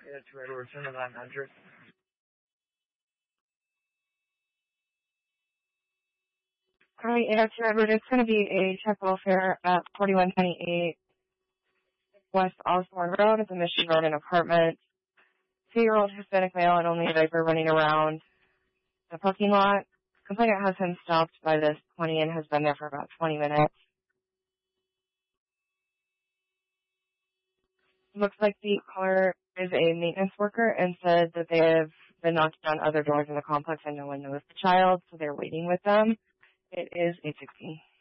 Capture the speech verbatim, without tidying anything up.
It's Redwood Center nine hundred. Hi, it's Redwood. It's going to be a check welfare at forty-one twenty-eight West Osborne Road at the Mission Garden Apartment. Two-year-old Hispanic male and only a diaper running around the parking lot. Complainant has him stopped by this twenty and has been there for about twenty minutes. Looks like the caller is a maintenance worker and said that they have been knocking on other doors in the complex and no one knows the child, so they're waiting with them. It is eight sixteen.